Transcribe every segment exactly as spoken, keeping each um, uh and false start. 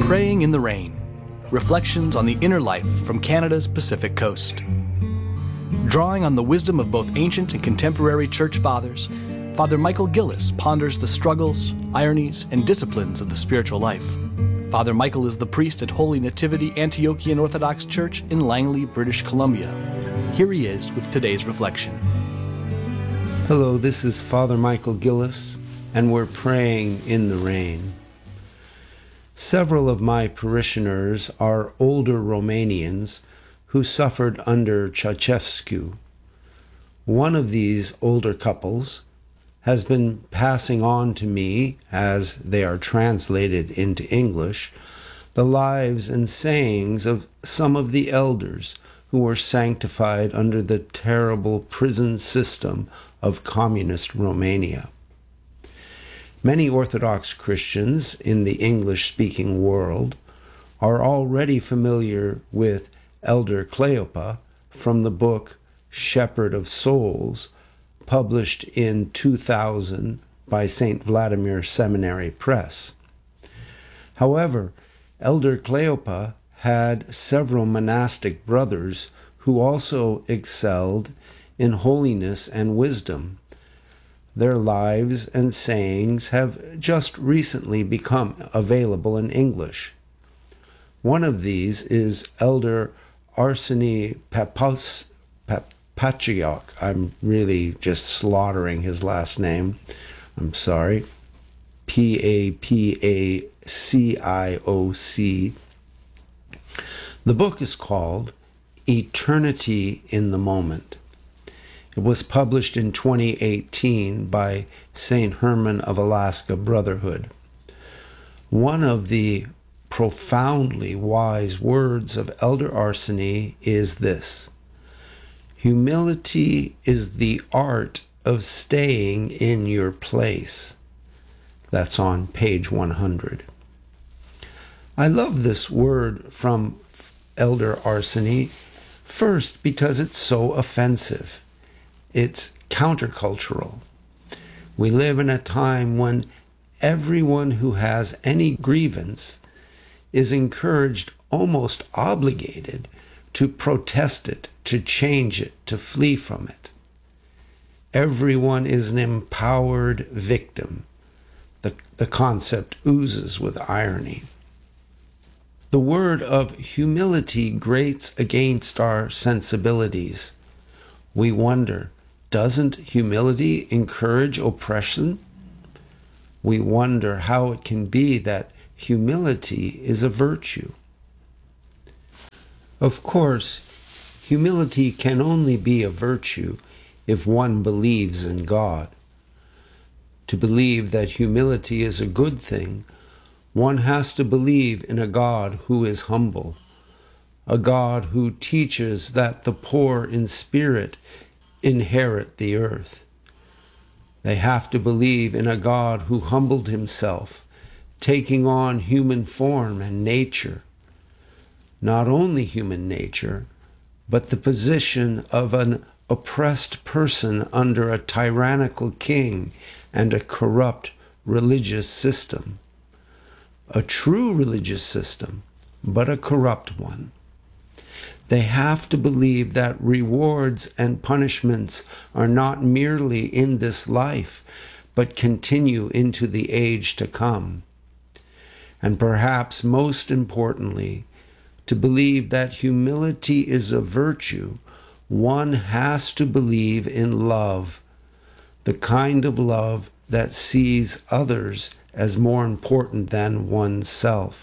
Praying in the Rain, reflections on the inner life from Canada's Pacific Coast. Drawing on the wisdom of both ancient and contemporary church fathers, Father Michael Gillis ponders the struggles, ironies, and disciplines of the spiritual life. Father Michael is the priest at Holy Nativity Antiochian Orthodox Church in Langley, British Columbia. Here he is with today's reflection. Hello, this is Father Michael Gillis, and we're praying in the rain. Several of my parishioners are older Romanians who suffered under Ceausescu. One of these older couples has been passing on to me, as they are translated into English, the lives and sayings of some of the elders who were sanctified under the terrible prison system of communist Romania. Many Orthodox Christians in the English-speaking world are already familiar with Elder Cleopa from the book Shepherd of Souls, published in two thousand by Saint Vladimir Seminary Press. However, Elder Cleopa had several monastic brothers who also excelled in holiness and wisdom. Their lives and sayings have just recently become available in English. One of these is Elder Arseny Papos, Pap, Patriarch. I'm really just slaughtering his last name. I'm sorry. P A P A C I O C. The book is called Eternity in the Moment. It was published in twenty eighteen by Saint Herman of Alaska Brotherhood. One of the profoundly wise words of Elder Arseny is this: humility is the art of staying in your place. That's on page one hundred. I love this word from Elder Arseny, first because it's so offensive. It's countercultural. We live in a time when everyone who has any grievance is encouraged, almost obligated, to protest it, to change it, to flee from it. Everyone is an empowered victim. The, the concept oozes with irony. The word of humility grates against our sensibilities. We wonder, doesn't humility encourage oppression? We wonder how it can be that humility is a virtue. Of course, humility can only be a virtue if one believes in God. To believe that humility is a good thing, one has to believe in a God who is humble, a God who teaches that the poor in spirit inherit the earth. They have to believe in a God who humbled himself, taking on human form and nature. Not only human nature, but the position of an oppressed person under a tyrannical king and a corrupt religious system. A true religious system, but a corrupt one. They have to believe that rewards and punishments are not merely in this life, but continue into the age to come. And perhaps most importantly, to believe that humility is a virtue, one has to believe in love, the kind of love that sees others as more important than oneself.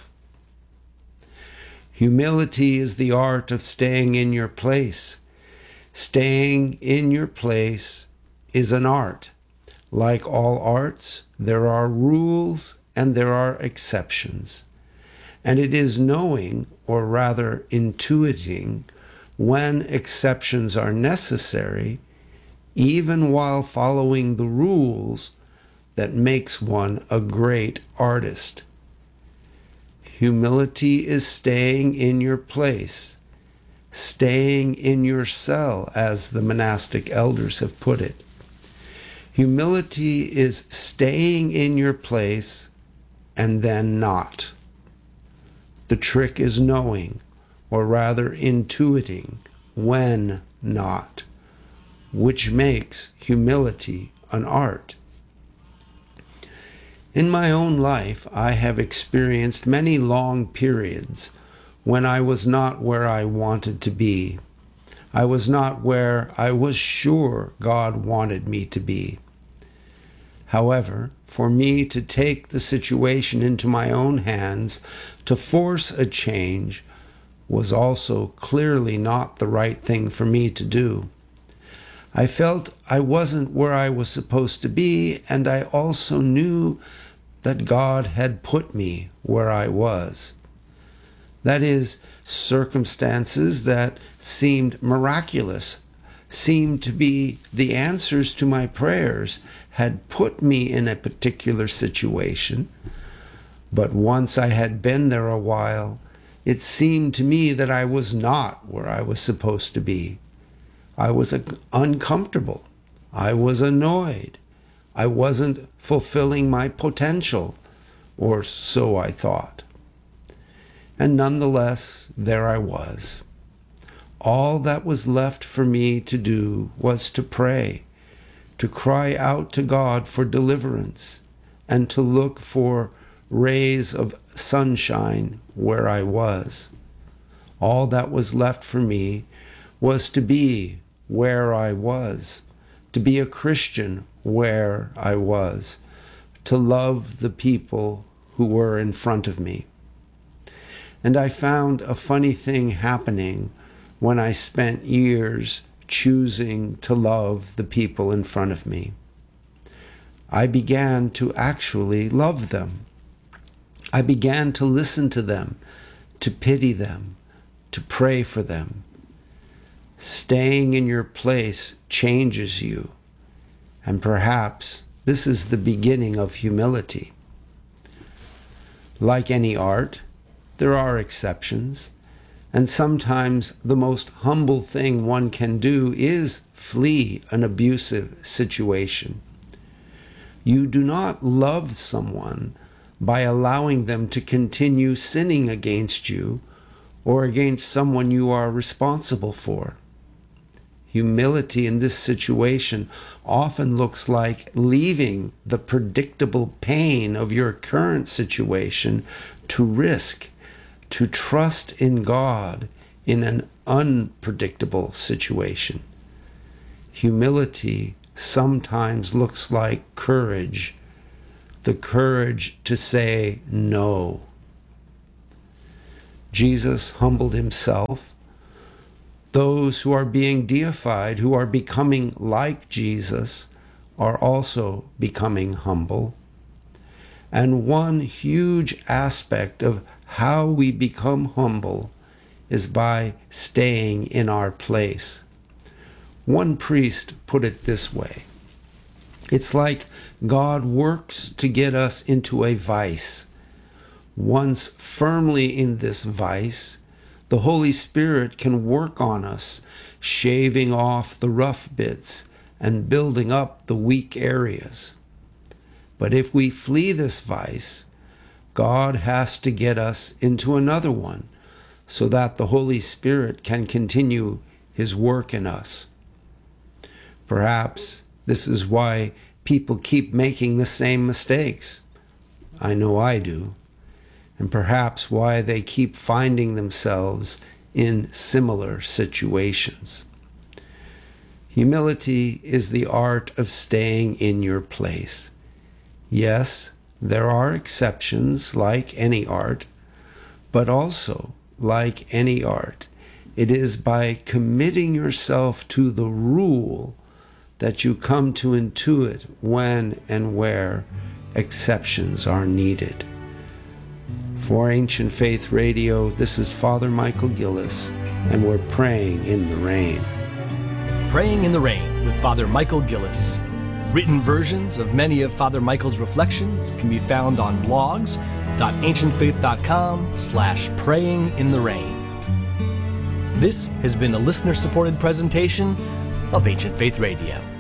Humility is the art of staying in your place. Staying in your place is an art. Like all arts, there are rules and there are exceptions. And it is knowing, or rather intuiting, when exceptions are necessary, even while following the rules, that makes one a great artist. Humility is staying in your place, staying in your cell, as the monastic elders have put it. Humility is staying in your place and then not. The trick is knowing, or rather intuiting, when not, which makes humility an art. In my own life, I have experienced many long periods when I was not where I wanted to be. I was not where I was sure God wanted me to be. However, for me to take the situation into my own hands, to force a change, was also clearly not the right thing for me to do. I felt I wasn't where I was supposed to be, and I also knew that God had put me where I was. That is, circumstances that seemed miraculous, seemed to be the answers to my prayers, had put me in a particular situation. But once I had been there a while, it seemed to me that I was not where I was supposed to be. I was uncomfortable. I was annoyed. I wasn't fulfilling my potential, or so I thought. And nonetheless, there I was. All that was left for me to do was to pray, to cry out to God for deliverance, and to look for rays of sunshine where I was. All that was left for me was to be where I was, to be a Christian where I was, to love the people who were in front of me. And I found a funny thing happening when I spent years choosing to love the people in front of me. I began to actually love them. I began to listen to them, to pity them, to pray for them. Staying in your place changes you, and perhaps this is the beginning of humility. Like any art, there are exceptions, and sometimes the most humble thing one can do is flee an abusive situation. You do not love someone by allowing them to continue sinning against you or against someone you are responsible for. Humility in this situation often looks like leaving the predictable pain of your current situation to risk, to trust in God in an unpredictable situation. Humility sometimes looks like courage, the courage to say no. Jesus humbled himself. Those who are being deified, who are becoming like Jesus, are also becoming humble. And one huge aspect of how we become humble is by staying in our place. One priest put it this way: it's like God works to get us into a vice. Once firmly in this vice, the Holy Spirit can work on us, shaving off the rough bits and building up the weak areas. But if we flee this vice, God has to get us into another one so that the Holy Spirit can continue his work in us. Perhaps this is why people keep making the same mistakes. I know I do. And perhaps why they keep finding themselves in similar situations. Humility is the art of staying in your place. Yes, there are exceptions like any art, but also, like any art, it is by committing yourself to the rule that you come to intuit when and where exceptions are needed. For Ancient Faith Radio, this is Father Michael Gillis, and we're praying in the rain. Praying in the Rain with Father Michael Gillis. Written versions of many of Father Michael's reflections can be found on blogs.ancientfaith.com slash praying in the rain. This has been a listener-supported presentation of Ancient Faith Radio.